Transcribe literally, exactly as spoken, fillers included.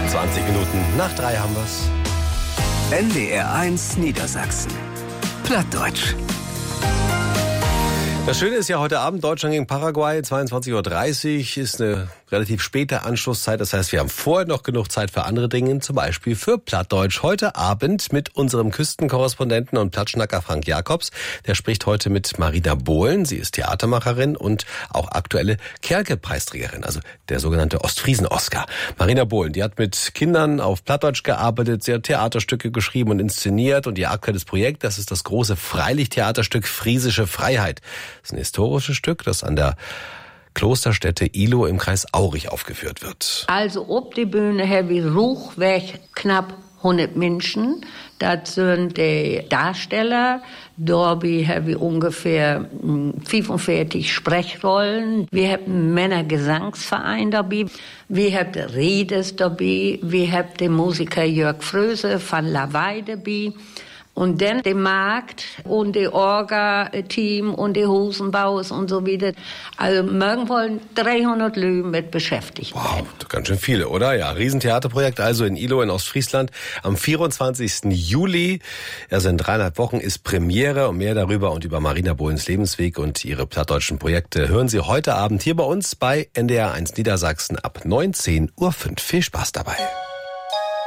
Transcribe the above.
zwanzig Minuten nach drei haben wir's. N D R eins Niedersachsen. Plattdeutsch. Das Schöne ist ja heute Abend Deutschland gegen Paraguay, zweiundzwanzig Uhr dreißig, ist eine relativ späte Anschlusszeit. Das heißt, wir haben vorher noch genug Zeit für andere Dinge, zum Beispiel für Plattdeutsch. Heute Abend mit unserem Küstenkorrespondenten und Plattschnacker Frank Jacobs. Der spricht heute mit Marina Bohlen. Sie ist Theatermacherin und auch aktuelle Kerke-Preisträgerin, also der sogenannte Ostfriesen-Oscar. Marina Bohlen, die hat mit Kindern auf Plattdeutsch gearbeitet, sie hat Theaterstücke geschrieben und inszeniert und ihr aktuelles Projekt, das ist das große Freilichttheaterstück Friesische Freiheit. Das ist ein historisches Stück, das an der Klosterstätte Ihlow im Kreis Aurich aufgeführt wird. Also auf die Bühne haben wir Ruchweg knapp hundert Menschen. Das sind die Darsteller. Dabei haben wir ungefähr fünfundvierzig Sprechrollen. Wir haben einen Männergesangsverein dabei. Wir haben Redes dabei. Wir haben den Musiker Jörg Fröse von Lawei dabei. Und dann der Markt und der Orga-Team und die Hosenbaus und so weiter. Also morgen wollen dreihundert Leute mit beschäftigt werden. Wow, ganz schön viele, oder? Ja, Riesentheaterprojekt also in Ihlow in Ostfriesland am vierundzwanzigsten Juli. Also in dreieinhalb Wochen ist Premiere und mehr darüber und über Marina Bohlens Lebensweg und ihre plattdeutschen Projekte hören Sie heute Abend hier bei uns bei N D R eins Niedersachsen ab neunzehn Uhr fünf. Viel Spaß dabei.